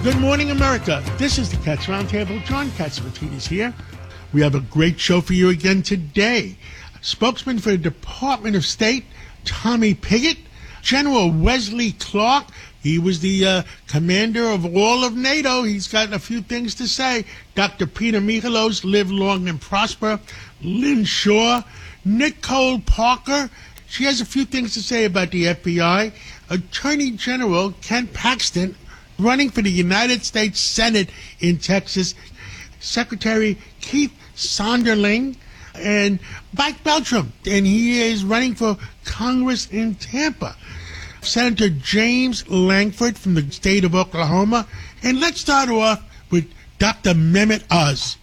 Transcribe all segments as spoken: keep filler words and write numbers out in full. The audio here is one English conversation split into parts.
Good morning, America. This is the Cats Roundtable. John Catsimatidis here. We have a great show for you again today. Spokesman for the Department of State, Tommy Pigott. General Wesley Clark. He was the uh, commander of all of NATO. He's got a few things to say. Doctor Peter Michalos, live long and prosper. Lynn Shaw. Nicole Parker. She has a few things to say about the F B I. Attorney General Ken Paxton, running for the United States Senate in Texas. Secretary Keith Sonderling, and Mike Beltram, and he is running for Congress in Tampa. Senator James Langford from the state of Oklahoma. And let's start off with Doctor Mehmet Oz.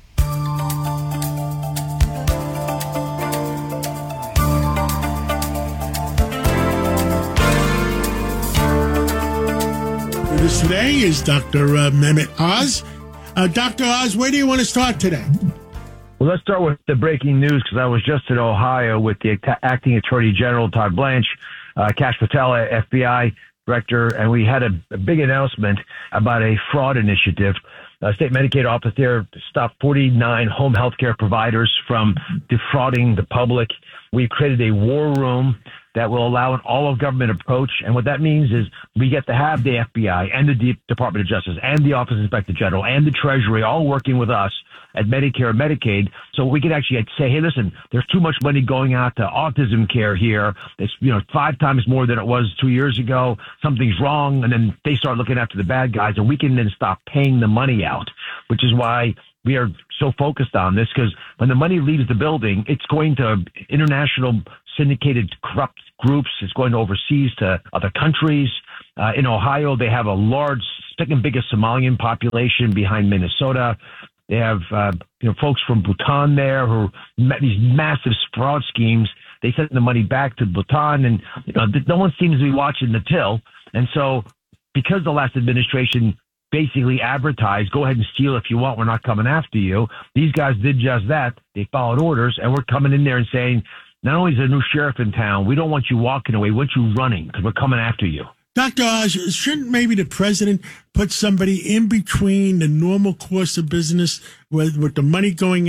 With us today is Doctor Uh, Mehmet Oz. Uh, Doctor Oz, where do you want to start today? Well, let's start with the breaking news, because I was just in Ohio with the acting Attorney General, Todd Blanche, uh, Kash Patel, F B I Director, and we had a, a big announcement about a fraud initiative. Uh, state Medicaid office there stopped forty-nine home health care providers from defrauding the public. We created a war room that will allow an all-of-government approach. And what that means is we get to have the F B I and the D- Department of Justice and the Office of Inspector General and the Treasury all working with us at Medicare and Medicaid, so we can actually say, hey, listen, there's too much money going out to autism care here. It's, you know, five times more than it was two years ago. Something's wrong. And then they start looking after the bad guys, and we can then stop paying the money out, which is why we are so focused on this, because when the money leaves the building, it's going to international syndicated corrupt groups. It's going to overseas to other countries. Uh, in Ohio, they have a large, second biggest Somalian population behind Minnesota. They have, uh, you know, folks from Bhutan there who met these massive fraud schemes. They sent the money back to Bhutan, and you know, no one seems to be watching the till. And so, because the last administration basically advertised, go ahead and steal if you want, we're not coming after you, these guys did just that. They followed orders, and we're coming in there and saying, not only is there a new sheriff in town, we don't want you walking away, we want you running, because we're coming after you. Doctor Oz, shouldn't maybe the president put somebody in between the normal course of business with, with the money going